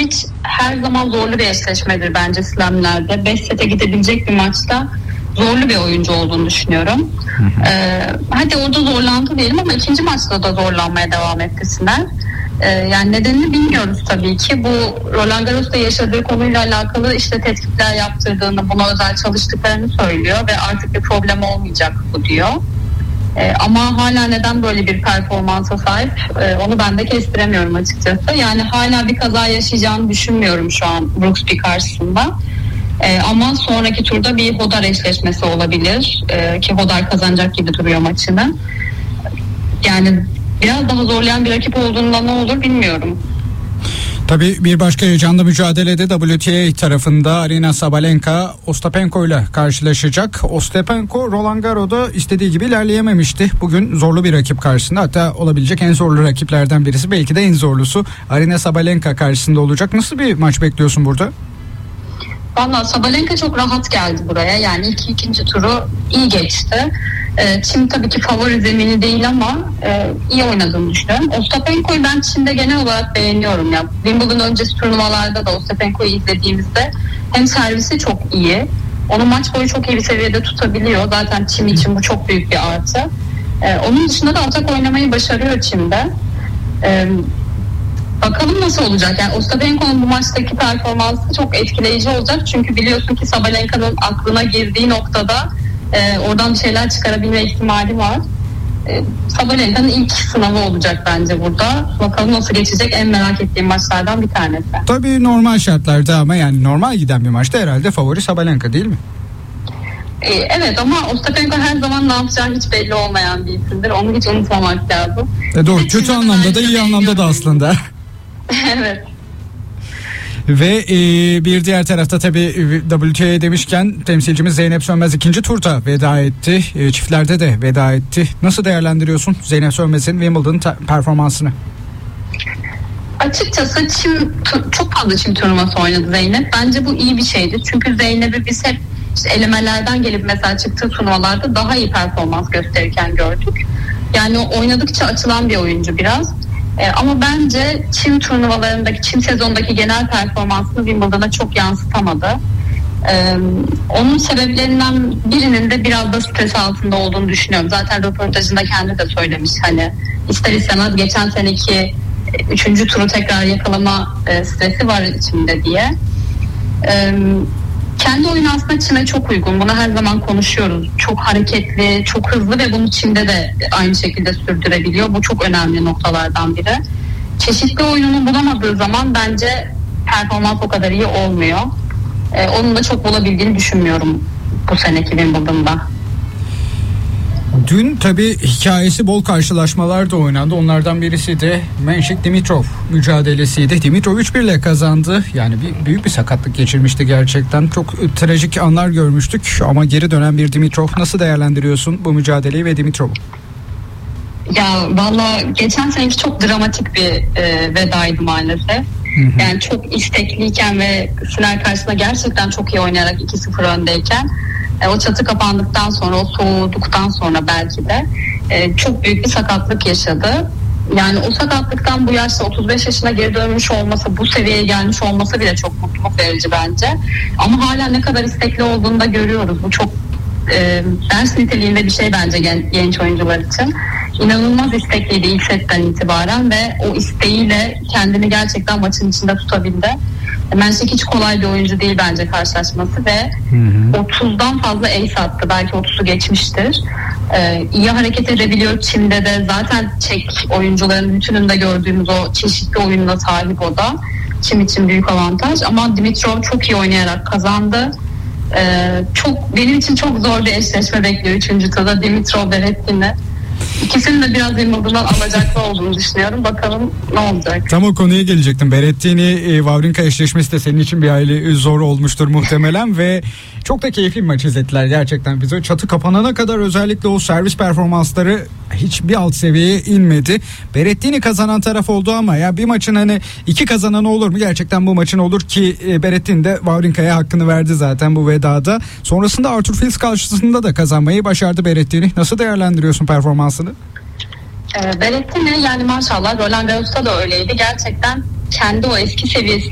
Djokovic her zaman zorlu bir eşleşmedir bence slamlerde. 5 sete gidebilecek bir maçta zorlu bir oyuncu olduğunu düşünüyorum. Hadi orada zorlandı diyelim ama ikinci maçta da zorlanmaya devam etti Sinner. Yani nedenini bilmiyoruz tabii ki. Bu Roland Garros'ta yaşadığı konuyla alakalı işte tetkikler yaptırdığını, buna özel çalıştıklarını söylüyor ve artık bir problem olmayacak bu diyor. Ama hala neden böyle bir performansa sahip onu ben de kestiremiyorum açıkçası. Yani hala bir kaza yaşayacağını düşünmüyorum şu an Brooksby karşısında. Ama sonraki turda bir Hodar eşleşmesi olabilir ki Hodar kazanacak gibi duruyor maçını. Yani biraz daha zorlayan bir rakip olduğunda ne olur bilmiyorum. Tabii bir başka heyecanlı mücadelede WTA tarafında Aryna Sabalenka Ostapenko ile karşılaşacak. Ostapenko Roland Garros'da istediği gibi ilerleyememişti. Bugün zorlu bir rakip karşısında, hatta olabilecek en zorlu rakiplerden birisi, belki de en zorlusu Aryna Sabalenka karşısında olacak. Nasıl bir maç bekliyorsun burada? Valla Sabalenka çok rahat geldi buraya. Yani ikinci turu iyi geçti. Çin tabii ki favori zemini değil ama iyi oynadığını düşünüyorum. Ostapenko'yu ben Çin'de genel olarak beğeniyorum. Ya. Wimbledon öncesi turnuvalarda da Ostapenko'yu izlediğimizde hem servisi çok iyi. Onu maç boyu çok iyi bir seviyede tutabiliyor. Zaten Çin için bu çok büyük bir artı. Onun dışında da atak oynamayı başarıyor Çin'de. Bakalım nasıl olacak? Yani Ostapenko'nun bu maçtaki performansı çok etkileyici olacak. Çünkü biliyorsun ki Sabalenka'nın aklına girdiği noktada oradan bir şeyler çıkarabilme ihtimali var. Sabalenka'nın ilk sınavı olacak bence burada. Bakalım nasıl geçecek, en merak ettiğim maçlardan bir tanesi. Tabii normal şartlarda, ama yani normal giden bir maçta herhalde favori Sabalenka değil mi? Evet ama Ostapenko her zaman ne yapacağı hiç belli olmayan bir isimdir. Onu hiç unutmamak lazım. Doğru, kötü anlamda da iyi anlamda da aslında. Evet. Ve bir diğer tarafta tabii WTA demişken temsilcimiz Zeynep Sönmez ikinci turda veda etti. Çiftlerde de veda etti. Nasıl değerlendiriyorsun Zeynep Sönmez'in Wimbledon performansını? Açıkçası çok fazla çim turnuvası oynadı Zeynep. Bence bu iyi bir şeydir. Çünkü Zeynep'i biz hep işte elemelerden gelip mesela çıktığı turnuvalarda daha iyi performans gösterirken gördük. Yani oynadıkça açılan bir oyuncu biraz. Ama bence çim turnuvalarındaki, çim sezondaki genel performansını Wimbledon'a çok yansıtamadı. Onun sebeplerinden birinin de biraz da stres altında olduğunu düşünüyorum. Zaten röportajında kendi de söylemiş, hani ister istemez geçen seneki 3. turu tekrar yakalama stresi var içimde diye. Kendi oyunu aslında çime çok uygun. Bunu her zaman konuşuyoruz. Çok hareketli, çok hızlı ve bunu çimde de aynı şekilde sürdürebiliyor. Bu çok önemli noktalardan biri. Çeşitli oyununu bulamadığı zaman bence performans o kadar iyi olmuyor. Onun da çok bulabildiğini düşünmüyorum bu seneki Wimbledon'da. Dün tabii hikayesi bol karşılaşmalar da oynandı. Onlardan birisi de Menchik Dimitrov mücadelesiydi. Dimitrov 3-1 ile kazandı. Yani büyük bir sakatlık geçirmişti gerçekten. Çok trajik anlar görmüştük ama geri dönen bir Dimitrov. Nasıl değerlendiriyorsun bu mücadeleyi ve Dimitrov'u? Ya valla geçen seneki çok dramatik bir vedaydı maalesef. Yani çok istekliyken ve final karşısında gerçekten çok iyi oynayarak 2-0 öndeyken o çatı kapandıktan sonra, o soğuduktan sonra belki de çok büyük bir sakatlık yaşadı. Yani o sakatlıktan bu yaşta 35 yaşına geri dönmüş olması, bu seviyeye gelmiş olması bile çok mutluluk verici bence. Ama hala ne kadar istekli olduğunu da görüyoruz. Bu çok ders niteliğinde bir şey bence genç oyuncular için. İnanılmaz istekliydi ilk setten itibaren ve o isteğiyle kendini gerçekten maçın içinde tutabildi. Menchik hiç kolay bir oyuncu değil bence karşılaşması ve 30'dan fazla ace attı. Belki 30'u geçmiştir. İyi hareket edebiliyor. Çim'de de zaten Çek oyuncuların bütününde gördüğümüz o çeşitli oyununa sahip o da. Çim için büyük avantaj. Ama Dimitrov çok iyi oynayarak kazandı. Benim için çok zor bir eşleşme bekliyor 3. turda Dimitrov ve Berrettini. İkisinin de biraz Wimbledon'dan alacaklı olduğunu düşünüyorum. Bakalım ne olacak. Tam o konuya gelecektim. Berrettini Wawrinka eşleşmesi de senin için bir hayli zor olmuştur muhtemelen ve çok da keyifli bir maç izlettiler gerçekten bize. Çatı kapanana kadar özellikle o servis performansları hiçbir alt seviyeye inmedi. Berrettini kazanan taraf oldu ama ya bir maçın hani iki kazananı olur mu? Gerçekten bu maçın olur ki Berrettini de Wawrinka'ya hakkını verdi zaten bu vedada. Sonrasında Arthur Fils karşısında da kazanmayı başardı Berrettini. Nasıl değerlendiriyorsun performansını? Berrettini yani maşallah Roland Garros'ta da öyleydi. Gerçekten kendi o eski seviyesi